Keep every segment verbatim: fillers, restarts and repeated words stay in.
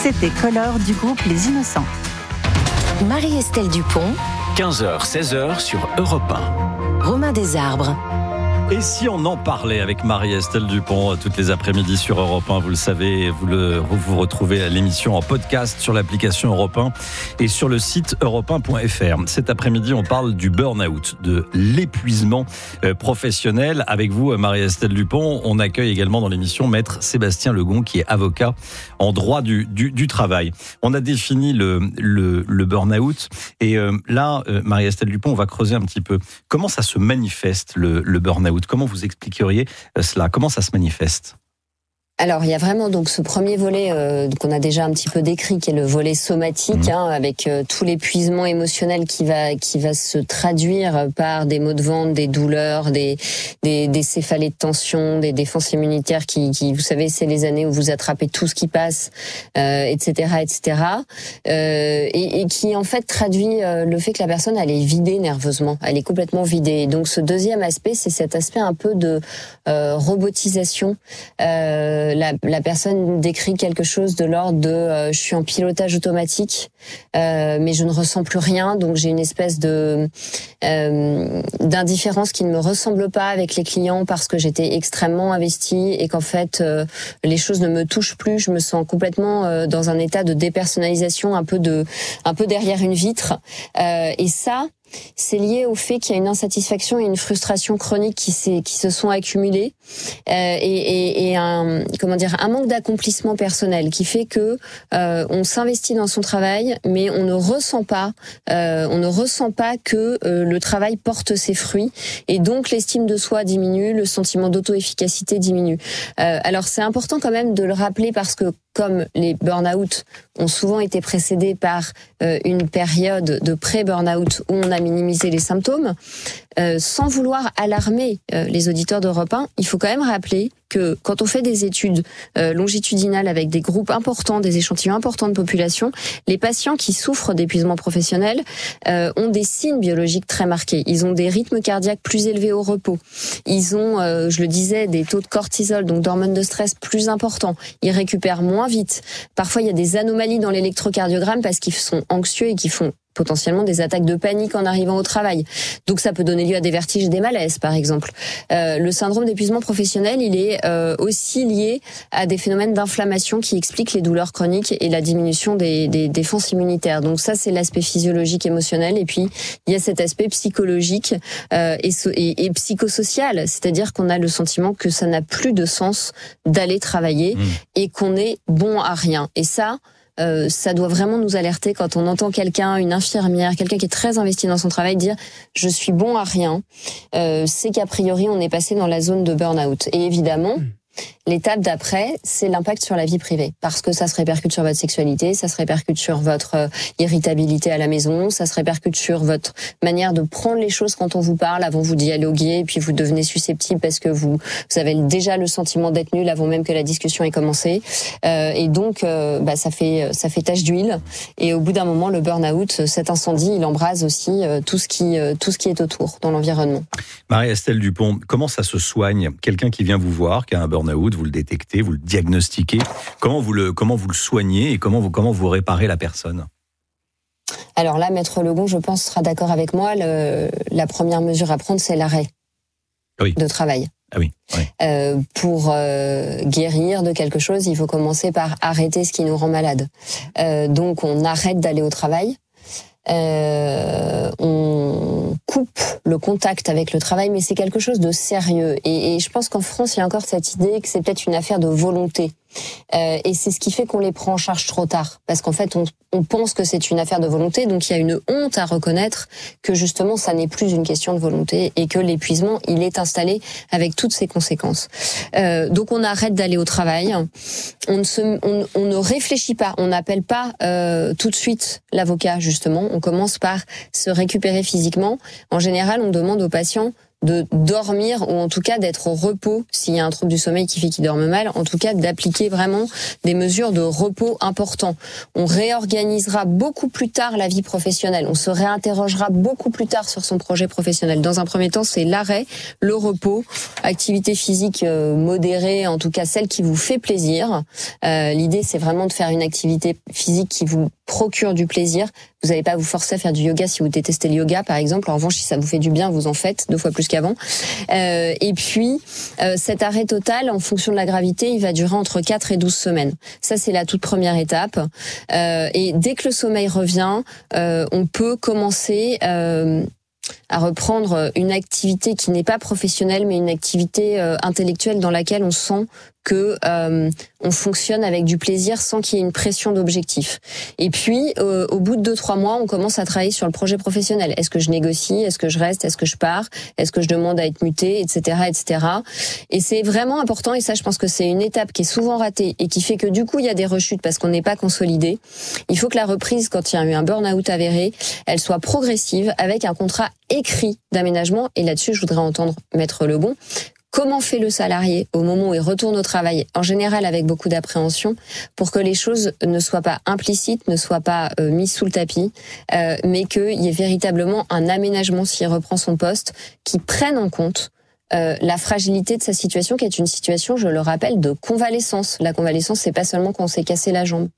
C'était Color du groupe Les Innocents. Marie-Estelle Dupont, quinze heures seize heures sur Europe un. Romain Desarbres. Et si on en parlait avec Marie-Estelle Dupont toutes les après-midi sur Europe un, vous le savez, vous, le, vous retrouvez l'émission en podcast sur l'application Europe un et sur le site europe un point f r. Cet après-midi, on parle du burn-out, de l'épuisement professionnel. Avec vous, Marie-Estelle Dupont, on accueille également dans l'émission Maître Sébastien Legon, qui est avocat en droit du, du, du travail. On a défini le, le, le burn-out et euh, là, euh, Marie-Estelle Dupont, on va creuser un petit peu. Comment ça se manifeste, le, le burn-out ? Comment vous expliqueriez cela ? Comment ça se manifeste ? Alors, il y a vraiment donc ce premier volet euh, qu'on a déjà un petit peu décrit, qui est le volet somatique, mmh. hein, avec euh, tout l'épuisement émotionnel qui va qui va se traduire par des maux de ventre, des douleurs, des des, des céphalées de tension, des défenses immunitaires qui, qui, vous savez, c'est les années où vous attrapez tout ce qui passe, euh, et cetera, et cetera, euh, et, et qui en fait traduit euh, le fait que la personne elle est vidée nerveusement, elle est complètement vidée. Et donc, ce deuxième aspect, c'est cet aspect un peu de euh, robotisation. Euh, La, la personne décrit quelque chose de l'ordre de euh, je suis en pilotage automatique, euh, mais je ne ressens plus rien, donc j'ai une espèce de euh, d'indifférence qui ne me ressemble pas avec les clients parce que j'étais extrêmement investie et qu'en fait euh, les choses ne me touchent plus. Je me sens complètement euh, dans un état de dépersonnalisation, un peu de un peu derrière une vitre, euh, et ça. C'est lié au fait qu'il y a une insatisfaction et une frustration chronique qui, s'est, qui se sont accumulées euh, et, et, et un comment dire un manque d'accomplissement personnel qui fait que euh, on s'investit dans son travail, mais on ne ressent pas euh, on ne ressent pas que euh, le travail porte ses fruits et donc l'estime de soi diminue, le sentiment d'auto-efficacité diminue. Euh, alors c'est important quand même de le rappeler parce que comme les burn-out ont souvent été précédés par euh, une période de pré-burn-out où on a minimisé les symptômes, euh, sans vouloir alarmer euh, les auditeurs d'Europe un, il faut quand même rappeler que quand on fait des études euh, longitudinales avec des groupes importants, des échantillons importants de population, les patients qui souffrent d'épuisement professionnel euh, ont des signes biologiques très marqués. Ils ont des rythmes cardiaques plus élevés au repos. Ils ont, euh, je le disais, des taux de cortisol, donc d'hormones de stress plus importants. Ils récupèrent moins vite. Parfois, il y a des anomalies dans l'électrocardiogramme parce qu'ils sont anxieux et qu'ils font potentiellement des attaques de panique en arrivant au travail. Donc ça peut donner lieu à des vertiges et des malaises, par exemple. Euh, le syndrome d'épuisement professionnel, il est euh, aussi lié à des phénomènes d'inflammation qui expliquent les douleurs chroniques et la diminution des, des défenses immunitaires. Donc ça, c'est l'aspect physiologique, émotionnel. Et puis, il y a cet aspect psychologique euh, et, so- et, et psychosocial, c'est-à-dire qu'on a le sentiment que ça n'a plus de sens d'aller travailler mmh. et qu'on est bon à rien. Et ça... Euh, ça doit vraiment nous alerter quand on entend quelqu'un, une infirmière, quelqu'un qui est très investi dans son travail dire « je suis bon à rien euh, », c'est qu'a priori on est passé dans la zone de burn-out. Et évidemment, mmh. l'étape d'après, c'est l'impact sur la vie privée, parce que ça se répercute sur votre sexualité, ça se répercute sur votre euh, irritabilité à la maison, ça se répercute sur votre manière de prendre les choses quand on vous parle, avant vous dialoguer, et puis vous devenez susceptible parce que vous, vous avez déjà le sentiment d'être nul avant même que la discussion ait commencé, euh, et donc euh, bah, ça fait ça fait tache d'huile, et au bout d'un moment, le burn-out, cet incendie, il embrase aussi euh, tout ce qui euh, tout ce qui est autour dans l'environnement. Marie-Estelle Dupont, comment ça se soigne ? Quelqu'un qui vient vous voir, qui a un burn-out, vous le détectez, vous le diagnostiquez. Comment vous le, comment vous le soignez et comment vous, comment vous réparez la personne ? Alors là, Maître Legon, je pense, sera d'accord avec moi. Le, la première mesure à prendre, c'est l'arrêt oui. de travail. Ah oui. oui. Euh, pour euh, guérir de quelque chose, il faut commencer par arrêter ce qui nous rend malade. Euh, donc, on arrête d'aller au travail. Euh, on coupe le contact avec le travail, mais c'est quelque chose de sérieux. Et, et je pense qu'en France, il y a encore cette idée que c'est peut-être une affaire de volonté. Euh, et c'est ce qui fait qu'on les prend en charge trop tard. Parce qu'en fait, on, on pense que c'est une affaire de volonté, donc il y a une honte à reconnaître que justement, ça n'est plus une question de volonté et que l'épuisement, il est installé avec toutes ses conséquences. Euh, donc on arrête d'aller au travail, on ne, se, on, on ne réfléchit pas, on n'appelle pas euh, tout de suite l'avocat, justement. On commence par se récupérer physiquement. En général, on demande aux patients de dormir, ou en tout cas d'être au repos. S'il y a un trouble du sommeil qui fait qu'il dorme mal, en tout cas d'appliquer vraiment des mesures de repos importants. On réorganisera beaucoup plus tard la vie professionnelle. On se réinterrogera beaucoup plus tard sur son projet professionnel. Dans un premier temps, c'est l'arrêt, le repos, activité physique euh, modérée, en tout cas celle qui vous fait plaisir. Euh, l'idée, c'est vraiment de faire une activité physique qui vous procure du plaisir. Vous n'allez pas vous forcer à faire du yoga si vous détestez le yoga, par exemple. En revanche, si ça vous fait du bien, vous en faites deux fois plus qu'avant. Euh, et puis, euh, cet arrêt total, en fonction de la gravité, il va durer entre quatre et douze semaines. Ça, c'est la toute première étape. Euh, et dès que le sommeil revient, euh, on peut commencer euh, à reprendre une activité qui n'est pas professionnelle, mais une activité euh, intellectuelle dans laquelle on sent que euh, on fonctionne avec du plaisir sans qu'il y ait une pression d'objectif. Et puis, euh, au bout de deux trois mois, on commence à travailler sur le projet professionnel. Est-ce que je négocie? Est-ce que je reste? Est-ce que je pars? Est-ce que je demande à être muté? Etc. etc. Et c'est vraiment important, et ça, je pense que c'est une étape qui est souvent ratée et qui fait que du coup, il y a des rechutes parce qu'on n'est pas consolidé. Il faut que la reprise, quand il y a eu un burn-out avéré, elle soit progressive avec un contrat écrit d'aménagement. Et là-dessus, je voudrais entendre Maître Lebon. Comment fait le salarié au moment où il retourne au travail, en général avec beaucoup d'appréhension, pour que les choses ne soient pas implicites, ne soient pas euh, mises sous le tapis, euh, mais qu'il y ait véritablement un aménagement s'il reprend son poste, qui prenne en compte euh, la fragilité de sa situation, qui est une situation, je le rappelle, de convalescence. La convalescence, c'est pas seulement quand on s'est cassé la jambe.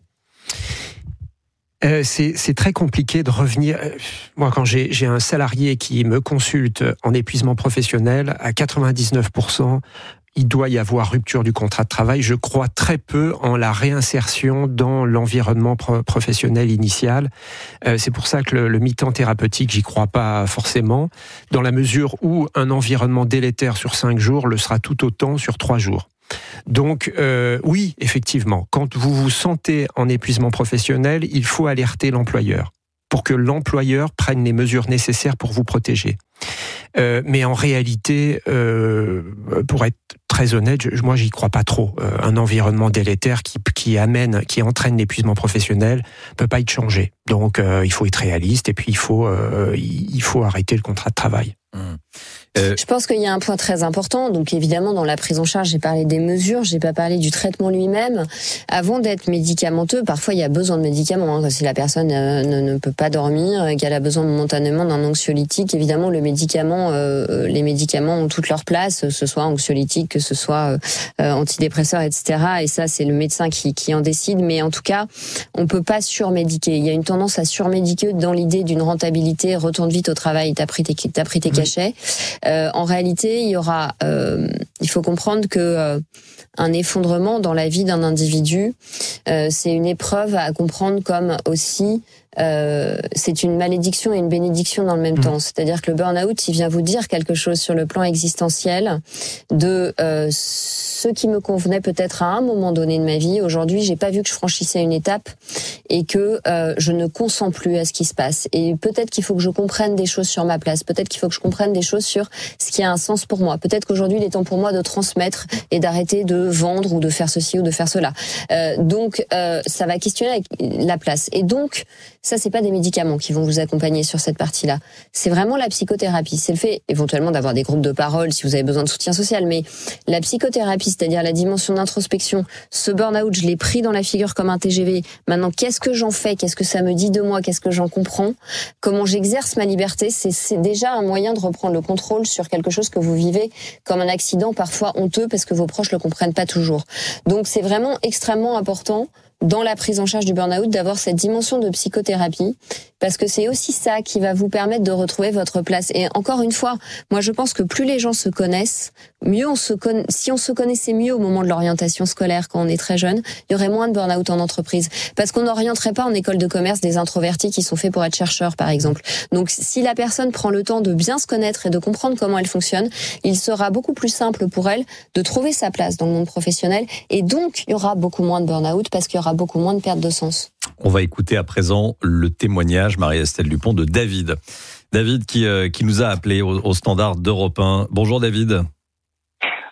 Euh, c'est, c'est très compliqué de revenir. Moi, quand j'ai, j'ai un salarié qui me consulte en épuisement professionnel, à quatre-vingt-dix-neuf pour cent, il doit y avoir rupture du contrat de travail. Je crois très peu en la réinsertion dans l'environnement pro- professionnel initial. Euh, c'est pour ça que le, le mi-temps thérapeutique, j'y crois pas forcément, dans la mesure où un environnement délétère sur cinq jours le sera tout autant sur trois jours. Donc euh, oui, effectivement, quand vous vous sentez en épuisement professionnel, il faut alerter l'employeur pour que l'employeur prenne les mesures nécessaires pour vous protéger. Euh, mais en réalité, euh, pour être très honnête, je, moi j'y crois pas trop. Euh, un environnement délétère qui, qui amène, qui entraîne l'épuisement professionnel peut pas être changé. Donc euh, il faut être réaliste et puis il faut, euh, il faut arrêter le contrat de travail. Mmh. Euh... Je pense qu'il y a un point très important. Donc évidemment, dans la prise en charge, j'ai parlé des mesures, j'ai pas parlé du traitement lui-même. Avant d'être médicamenteux, parfois il y a besoin de médicaments. Hein. Si la personne euh, ne, ne peut pas dormir, qu'elle a besoin momentanément d'un anxiolytique, évidemment le médicament, euh, les médicaments ont toute leur place, que ce soit anxiolytique, que ce soit euh, antidépresseur, et cetera. Et ça, c'est le médecin qui, qui en décide. Mais en tout cas, on peut pas surmédiquer. Il y a une tendance à surmédiquer dans l'idée d'une rentabilité. Retourne vite au travail, t'as pris tes, t'as pris tes cachets. Euh, en réalité, il y aura, euh, il faut comprendre que euh, un effondrement dans la vie d'un individu, euh, c'est une épreuve à comprendre comme aussi, euh, c'est une malédiction et une bénédiction dans le même mmh. temps. C'est-à-dire que le burn-out, il vient vous dire quelque chose sur le plan existentiel de euh, ce qui me convenait peut-être à un moment donné de ma vie. Aujourd'hui, j'ai pas vu que je franchissais une étape et que euh, je ne consens plus à ce qui se passe. Et peut-être qu'il faut que je comprenne des choses sur ma place. Peut-être qu'il faut que je comprenne des choses sur ce qui a un sens pour moi. Peut-être qu'aujourd'hui, il est temps pour moi de transmettre et d'arrêter de vendre ou de faire ceci ou de faire cela. Euh, donc, euh, ça va questionner la place. Et donc, ça, c'est pas des médicaments qui vont vous accompagner sur cette partie-là. C'est vraiment la psychothérapie. C'est le fait, éventuellement, d'avoir des groupes de parole si vous avez besoin de soutien social. Mais la psychothérapie, c'est-à-dire la dimension d'introspection, ce burn-out, je l'ai pris dans la figure comme un T G V. Maintenant, qu'est-ce que j'en fais? Qu'est-ce que ça me dit de moi? Qu'est-ce que j'en comprends? Comment j'exerce ma liberté? C'est, c'est déjà un moyen de reprendre le contrôle sur quelque chose que vous vivez comme un accident parfois honteux parce que vos proches le comprennent pas toujours. Donc, c'est vraiment extrêmement important dans la prise en charge du burn-out d'avoir cette dimension de psychothérapie parce que c'est aussi ça qui va vous permettre de retrouver votre place. Et encore une fois, moi je pense que plus les gens se connaissent, mieux on se conna... si on se connaissait mieux au moment de l'orientation scolaire quand on est très jeune, il y aurait moins de burn-out en entreprise parce qu'on n'orienterait pas en école de commerce des introvertis qui sont faits pour être chercheurs par exemple. Donc si la personne prend le temps de bien se connaître et de comprendre comment elle fonctionne, il sera beaucoup plus simple pour elle de trouver sa place dans le monde professionnel et donc il y aura beaucoup moins de burn-out parce qu'il y aura beaucoup moins de perte de sens. On va écouter à présent le témoignage, Marie-Estelle Dupont, de David. David qui, euh, qui nous a appelé au, au standard d'Europe un. Bonjour David.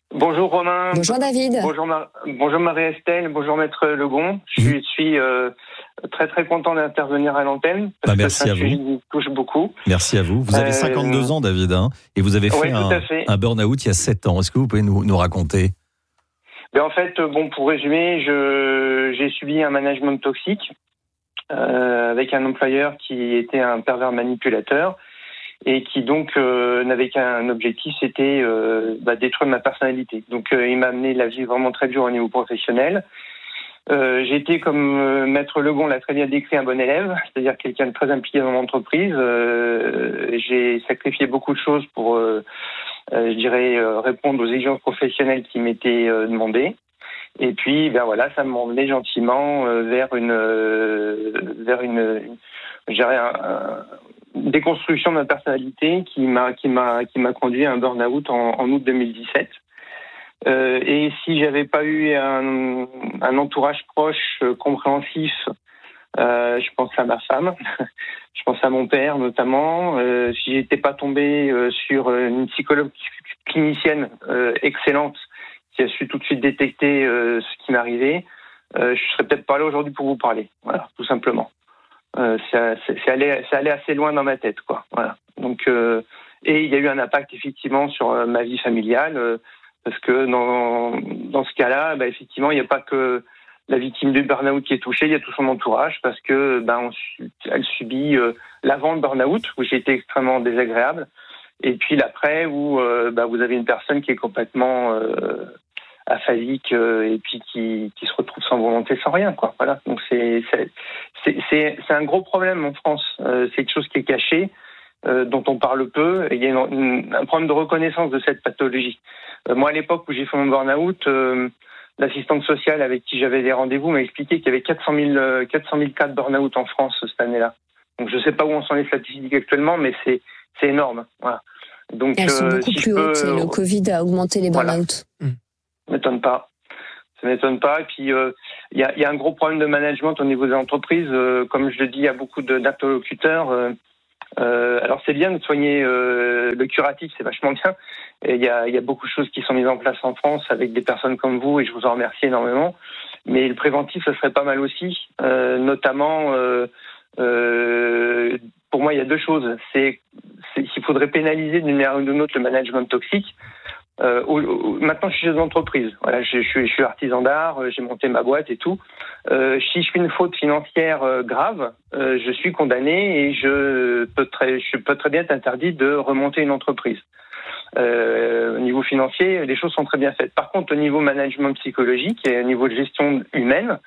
Bonjour Romain. Bonjour David. Bonjour, Mar- bonjour Marie-Estelle. Bonjour Maître Legon. Je suis euh, très très content d'intervenir à l'antenne. Bah, merci que à vous. Qui me touche beaucoup. Merci à vous. Vous avez Euh, cinquante-deux ans, David, hein, et vous avez fait, ouais, un, fait. un burn-out il y a sept ans. Est-ce que vous pouvez nous, nous raconter ? Ben, en fait, bon, pour résumer, je, j'ai subi un management toxique euh, avec un employeur qui était un pervers manipulateur et qui donc euh, n'avait qu'un objectif, c'était euh, bah, détruire ma personnalité. Donc euh, il m'a amené la vie vraiment très dure au niveau professionnel. Euh, j'ai été, comme euh, Maître Legon l'a très bien décrit, un bon élève, c'est-à-dire quelqu'un de très impliqué dans l'entreprise. Euh, j'ai sacrifié beaucoup de choses pour, euh, euh, je dirais, euh, répondre aux exigences professionnelles qui m'étaient euh, demandées. Et puis, ben voilà, ça m'a emmené gentiment euh, vers une, euh, vers une, une je dirais, un, un, une déconstruction de ma personnalité qui m'a, qui m'a, qui m'a conduit à un burn-out en, en août deux mille dix-sept. Euh, et si j'avais pas eu un, un entourage proche, euh, compréhensif, euh, je pense à ma femme, je pense à mon père notamment. Euh, si j'étais pas tombé euh, sur une psychologue clinicienne euh, excellente qui a su tout de suite détecter euh, ce qui m'arrivait, euh, je serais peut-être pas là aujourd'hui pour vous parler. Voilà, tout simplement. Euh, ça, c'est, c'est allé, c'est allé assez loin dans ma tête, quoi. Voilà. Donc, euh, et il y a eu un impact effectivement sur euh, ma vie familiale. Euh, Parce que dans, dans ce cas-là, bah, effectivement, il n'y a pas que la victime du burn-out qui est touchée, il y a tout son entourage, parce que bah, on, elle subit euh, l'avant le burn-out, où j'ai été extrêmement désagréable, et puis l'après, où euh, bah, vous avez une personne qui est complètement euh, aphasique, euh, et puis qui, qui se retrouve sans volonté, sans rien, quoi. Voilà. Donc c'est, c'est, c'est, c'est, c'est un gros problème en France. Euh, c'est quelque chose qui est caché, Euh, dont on parle peu, et il y a une, une, un problème de reconnaissance de cette pathologie. Euh, moi, à l'époque où j'ai fait mon burn-out, euh, l'assistante sociale avec qui j'avais des rendez-vous m'a expliqué qu'il y avait quatre cent mille cas de burn-out en France cette année-là. Donc, je ne sais pas où en sont les statistiques actuellement, mais c'est, c'est énorme. Voilà. Donc, elles sont beaucoup euh, si plus peux, hautes. Le Covid a augmenté les burn-out. Voilà. Ça m'étonne pas. Ça m'étonne pas. Et puis, il euh, y, a, y a un gros problème de management au niveau des entreprises. Euh, comme je le dis, il y a beaucoup de, d'interlocuteurs. Euh, Euh, alors c'est bien de soigner euh, le curatif, c'est vachement bien. Il y a, y a beaucoup de choses qui sont mises en place en France avec des personnes comme vous, et je vous en remercie énormément. Mais le préventif, ce serait pas mal aussi, euh, notamment. Euh, euh, pour moi, il y a deux choses. C'est, c'est qu'il faudrait pénaliser d'une manière ou d'une autre le management toxique. Euh, au, au, maintenant, je suis chez une entreprise. Voilà, je, je, suis, je suis artisan d'art, j'ai monté ma boîte et tout. Euh, si je fais une faute financière euh, grave, euh, je suis condamné et je peux très, je peux très bien être interdit de remonter une entreprise. Euh, au niveau financier, les choses sont très bien faites. Par contre, au niveau management psychologique et au niveau de gestion humaine,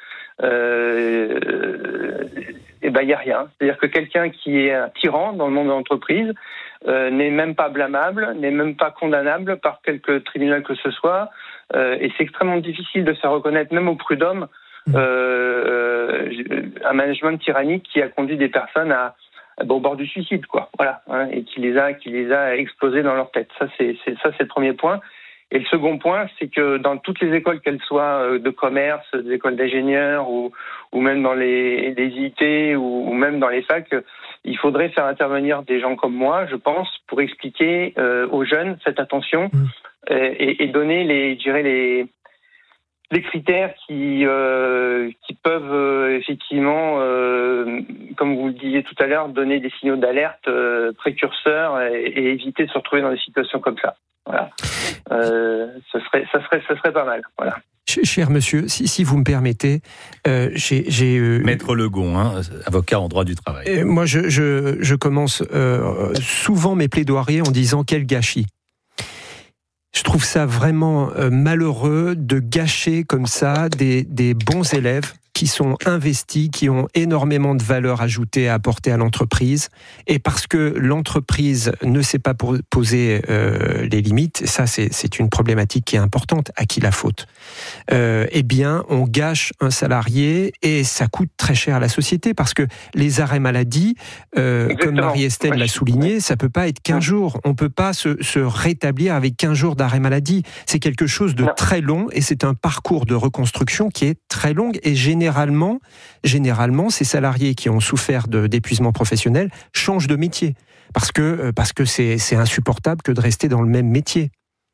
euh, eh ben, il y a rien. C'est-à-dire que quelqu'un qui est un tyran dans le monde de l'entreprise euh, n'est même pas blâmable, n'est même pas condamnable par quelque tribunal que ce soit, euh, et c'est extrêmement difficile de se faire reconnaître, même au prud'homme, euh, un management tyrannique qui a conduit des personnes à au bord du suicide, quoi. Voilà, hein, et qui les a, qui les a explosés dans leur tête. Ça, c'est, c'est ça, c'est le premier point. Et le second point, c'est que dans toutes les écoles, qu'elles soient de commerce, des écoles d'ingénieurs, ou, ou même dans les, les I T, ou, ou même dans les facs, il faudrait faire intervenir des gens comme moi, je pense, pour expliquer euh, aux jeunes, faites attention, mmh. et, et donner les, je dirais les les critères qui euh, qui peuvent euh, effectivement, euh, comme vous le disiez tout à l'heure, donner des signaux d'alerte euh, précurseurs et, et éviter de se retrouver dans des situations comme ça. Voilà, euh, ce serait, ça serait, ça serait pas mal. Voilà. Cher monsieur, si, si vous me permettez, euh, j'ai, j'ai euh, Maître Legon, hein, avocat en droit du travail. Euh, moi, je, je, je commence euh, souvent mes plaidoiries en disant quel gâchis. Je trouve ça vraiment euh, malheureux de gâcher comme ça des, des bons élèves qui sont investis, qui ont énormément de valeur ajoutée à apporter à l'entreprise, et parce que l'entreprise ne sait pas poser euh, les limites, ça c'est, c'est une problématique qui est importante, à qui la faute euh, Eh bien, on gâche un salarié et ça coûte très cher à la société, parce que les arrêts maladie, euh, comme Marie-Estelle l'a souligné, ça peut pas être quinze jours, on peut pas se, se rétablir avec quinze jours d'arrêt maladie, c'est quelque chose de très long, et c'est un parcours de reconstruction qui est très long, et généralement Généralement, généralement, ces salariés qui ont souffert de, d'épuisement professionnel changent de métier, parce que, parce que c'est, c'est insupportable que de rester dans le même métier.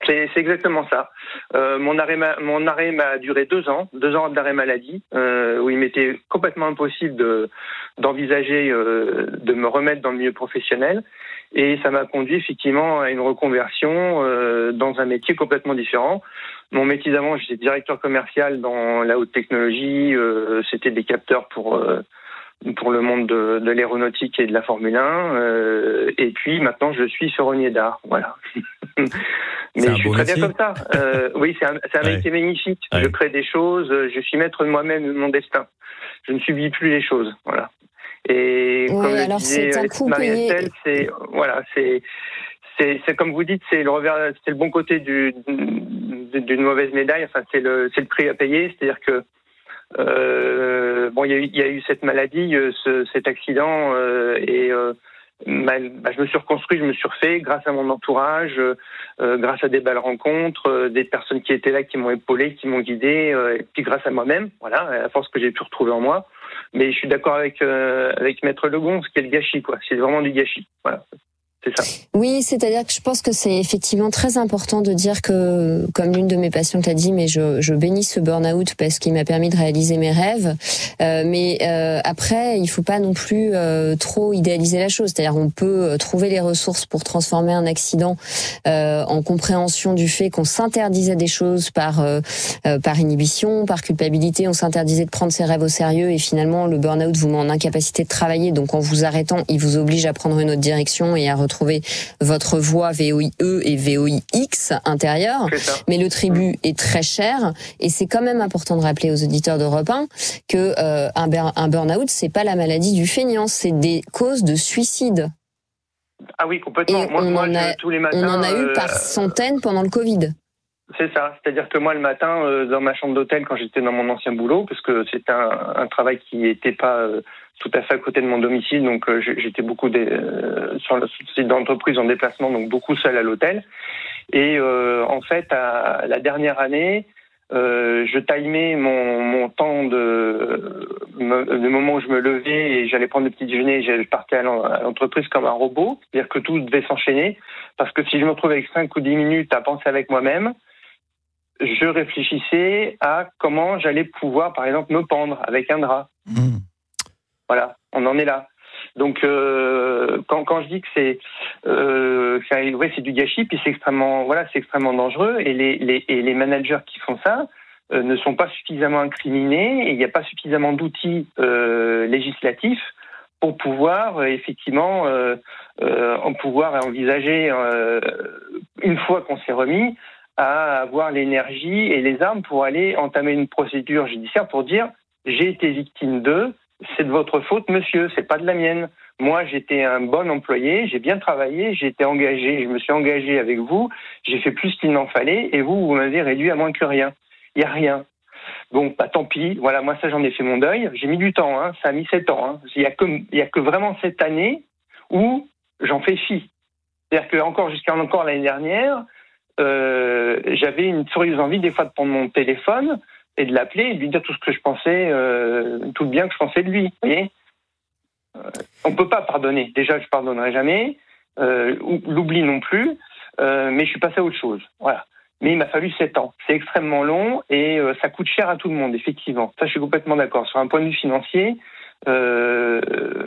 C'est, c'est exactement ça. Euh, mon arrêt, m'a, mon arrêt m'a duré deux ans, deux ans d'arrêt maladie, euh, où il m'était complètement impossible de, d'envisager euh, de me remettre dans le milieu professionnel. Et ça m'a conduit effectivement à une reconversion euh, dans un métier complètement différent. Mon métier d'avant, j'étais directeur commercial dans la haute technologie. Euh, c'était des capteurs pour euh, pour le monde de, de l'aéronautique et de la Formule un. Euh, et puis maintenant, je suis ferronnier d'art. Voilà. Mais je suis très métier. bien comme ça. Euh, oui, c'est un, c'est un ouais. métier magnifique. Ouais. Je crée des choses. Je suis maître de moi-même, de mon destin. Je ne subis plus les choses. Voilà. Et oui, comme alors le disait Marie-Estelle, c'est voilà, c'est c'est c'est comme vous dites, c'est le revers, c'est le bon côté du, d'une mauvaise médaille. Enfin, c'est le c'est le prix à payer. C'est-à-dire que euh, bon, il y a eu il y a eu cette maladie, ce, cet accident, euh, et euh, bah, bah, je me suis reconstruit, je me suis refait grâce à mon entourage, euh, grâce à des belles rencontres, euh, des personnes qui étaient là, qui m'ont épaulé, qui m'ont guidé, euh, et puis grâce à moi-même, voilà, à la force que j'ai pu retrouver en moi. Mais je suis d'accord avec euh, avec Maître Legon, ce qui est le gâchis, quoi. C'est vraiment du gâchis, voilà. C'est ça. Oui, c'est-à-dire que je pense que c'est effectivement très important de dire que, comme l'une de mes patientes l'a dit, mais je, je bénis ce burn-out parce qu'il m'a permis de réaliser mes rêves. Euh, mais euh, après, il faut pas non plus euh, trop idéaliser la chose. C'est-à-dire, on peut trouver les ressources pour transformer un accident euh, en compréhension du fait qu'on s'interdisait des choses par euh, euh, par inhibition, par culpabilité. On s'interdisait de prendre ses rêves au sérieux et finalement, le burn-out vous met en incapacité de travailler. Donc, en vous arrêtant, il vous oblige à prendre une autre direction et à retrouver trouver votre voie V O I E et V O I X intérieure, mais le tribut est très cher et c'est quand même important de rappeler aux auditeurs d'Europe un que euh, un, bur- un burn-out c'est pas la maladie du feignant, c'est des causes de suicide. Ah oui, complètement. Et moi, on, moi, en a, je, tous les matins, on en a eu euh, par centaines pendant le Covid. C'est ça, c'est-à-dire que moi le matin euh, dans ma chambre d'hôtel quand j'étais dans mon ancien boulot, parce que c'était un, un travail qui n'était pas euh, tout à fait à côté de mon domicile, donc euh, j'étais beaucoup des, euh, sur le site d'entreprise en déplacement, donc beaucoup seul à l'hôtel. Et euh, en fait, à la dernière année, euh, je timais mon, mon temps de le moment où je me levais et j'allais prendre le petit déjeuner, et je partais à l'entreprise comme un robot, c'est-à-dire que tout devait s'enchaîner, parce que si je me retrouvais avec cinq ou dix minutes à penser avec moi-même, je réfléchissais à comment j'allais pouvoir, par exemple, me pendre avec un drap. Mmh. Voilà, on en est là. Donc, euh, quand, quand je dis que c'est, euh, c'est, ouais, c'est du gâchis, puis c'est extrêmement, voilà, c'est extrêmement dangereux, et les, les, et les managers qui font ça euh, ne sont pas suffisamment incriminés, et il n'y a pas suffisamment d'outils euh, législatifs pour pouvoir, euh, effectivement, euh, euh, en pouvoir envisager, euh, une fois qu'on s'est remis, à avoir l'énergie et les armes pour aller entamer une procédure judiciaire pour dire « j'ai été victime d'eux, c'est de votre faute, monsieur, c'est pas de la mienne. Moi, j'étais un bon employé, j'ai bien travaillé, j'ai été engagé, je me suis engagé avec vous, j'ai fait plus qu'il n'en fallait, et vous, vous m'avez réduit à moins que rien. Il n'y a rien. Bon, bah tant pis, voilà, moi ça j'en ai fait mon deuil, j'ai mis du temps, hein, ça a mis sept ans. Hein. Il n'y a que, il y a que vraiment cette année où j'en fais fi. C'est-à-dire que encore jusqu'à encore l'année dernière, Euh, j'avais une furieuse envie des fois de prendre mon téléphone et de l'appeler et de lui dire tout ce que je pensais, euh, tout le bien que je pensais de lui. Vous voyez, euh, on ne peut pas pardonner. Déjà, je ne pardonnerai jamais. Euh, l'oubli non plus. Euh, mais je suis passé à autre chose. Voilà. Mais il m'a fallu sept ans. C'est extrêmement long et euh, ça coûte cher à tout le monde, effectivement. Ça, je suis complètement d'accord. Sur un point de vue financier, euh,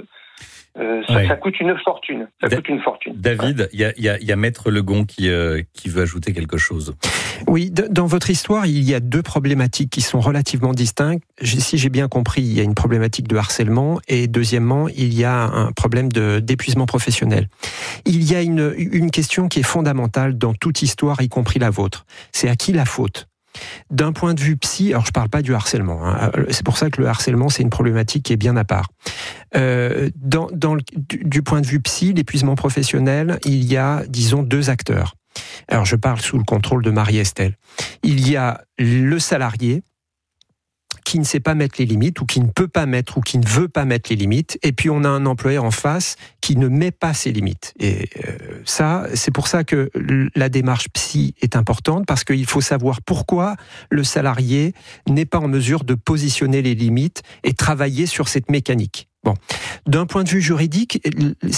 Euh, ça, ouais. ça coûte une fortune. Ça da- coûte une fortune. David, il ouais. y, a, y a Maître Legon qui, euh, qui veut ajouter quelque chose. Oui, de, dans votre histoire, il y a deux problématiques qui sont relativement distinctes. Si j'ai bien compris, il y a une problématique de harcèlement et deuxièmement, il y a un problème de, d'épuisement professionnel. Il y a une, une question qui est fondamentale dans toute histoire, y compris la vôtre. C'est à qui la faute ? D'un point de vue psy, alors je parle pas du harcèlement, hein, c'est pour ça que le harcèlement c'est une problématique qui est bien à part. Euh, dans, dans le, du, du point de vue psy, l'épuisement professionnel, il y a, disons, deux acteurs. Alors je parle sous le contrôle de Marie-Estelle. Il y a le salarié qui ne sait pas mettre les limites, ou qui ne peut pas mettre, ou qui ne veut pas mettre les limites, et puis on a un employeur en face qui ne met pas ses limites. Et euh, ça, c'est pour ça que la démarche psy est importante, parce qu'il faut savoir pourquoi le salarié n'est pas en mesure de positionner les limites et travailler sur cette mécanique. Bon, d'un point de vue juridique, c'est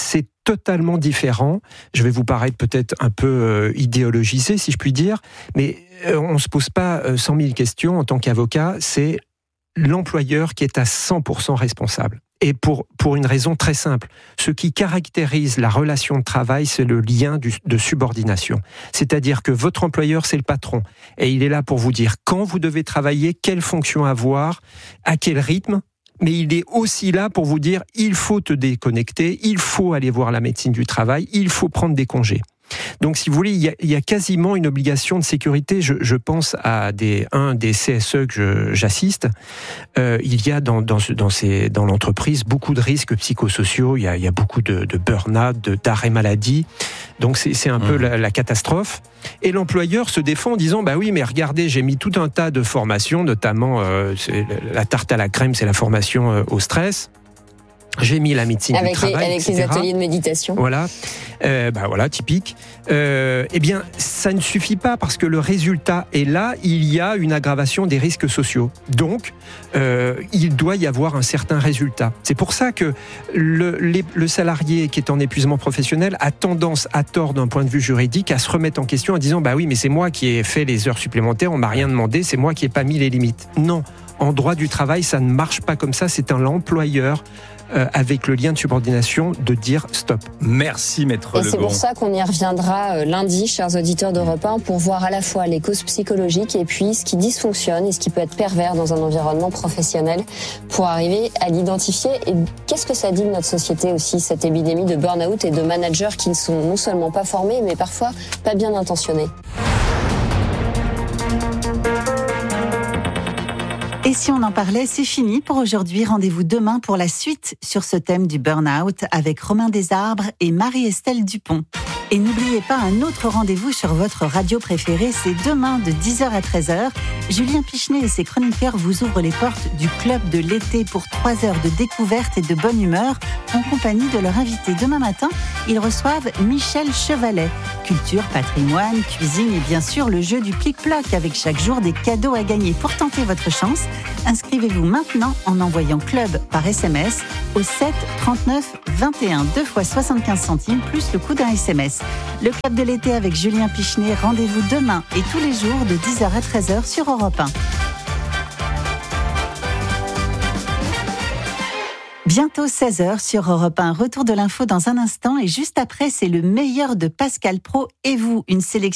totalement différent. Je vais vous paraître peut-être un peu euh, idéologisé, si je puis dire, mais euh, on ne se pose pas euh, cent mille questions en tant qu'avocat, c'est l'employeur qui est à cent pour cent responsable. Et pour, pour une raison très simple. Ce qui caractérise la relation de travail, c'est le lien du, de subordination. C'est-à-dire que votre employeur, c'est le patron. Et il est là pour vous dire quand vous devez travailler, quelle fonction avoir, à quel rythme. Mais il est aussi là pour vous dire il faut te déconnecter, il faut aller voir la médecine du travail, il faut prendre des congés. Donc, si vous voulez, il y a, il y a quasiment une obligation de sécurité. Je, je pense à des, un des C S E que je, j'assiste. Euh, il y a dans, dans, dans, ces, dans l'entreprise beaucoup de risques psychosociaux. Il y a, il y a beaucoup de, de burn-out, de, d'arrêt maladie. Donc, c'est, c'est un mmh. peu la, la catastrophe. Et l'employeur se défend en disant bah oui, mais regardez, j'ai mis tout un tas de formations, notamment euh, c'est la tarte à la crème, c'est la formation euh, au stress. J'ai mis la médecine avec du travail, les, avec et cetera. Les ateliers de méditation. Voilà, euh, bah voilà, typique. Euh, eh bien, ça ne suffit pas parce que le résultat est là. Il y a une aggravation des risques sociaux. Donc, euh, il doit y avoir un certain résultat. C'est pour ça que le, les, le salarié qui est en épuisement professionnel a tendance, à tort d'un point de vue juridique, à se remettre en question en disant bah oui, mais c'est moi qui ai fait les heures supplémentaires, on m'a rien demandé, c'est moi qui ai pas mis les limites. Non, en droit du travail, ça ne marche pas comme ça. C'est un employeur. Euh, avec le lien de subordination, de dire stop. Merci, Maître Legon. Et c'est pour ça qu'on y reviendra euh, lundi, chers auditeurs d'Europe un, pour voir à la fois les causes psychologiques et puis ce qui dysfonctionne et ce qui peut être pervers dans un environnement professionnel pour arriver à l'identifier. Et qu'est-ce que ça dit de notre société aussi, cette épidémie de burn-out et de managers qui ne sont non seulement pas formés, mais parfois pas bien intentionnés. Et si on en parlait, c'est fini pour aujourd'hui. Rendez-vous demain pour la suite sur ce thème du burn-out avec Romain Desarbres et Marie-Estelle Dupont. Et n'oubliez pas un autre rendez-vous sur votre radio préférée, c'est demain de dix heures à treize heures. Julien Pichenet et ses chroniqueurs vous ouvrent les portes du club de l'été pour trois heures de découverte et de bonne humeur en compagnie de leur invité. Demain matin, ils reçoivent Michel Chevalet. Culture, patrimoine, cuisine et bien sûr le jeu du plic-ploc avec chaque jour des cadeaux à gagner. Pour tenter votre chance, inscrivez-vous maintenant en envoyant club par S M S au sept trente-neuf vingt et un, deux fois soixante-quinze centimes plus le coût d'un S M S. Le club de l'été avec Julien Pichenet, rendez-vous demain et tous les jours de dix heures à treize heures sur Europe un. Bientôt seize heures sur Europe un. Retour de l'info dans un instant et juste après, c'est le meilleur de Pascal Praud et vous, une sélection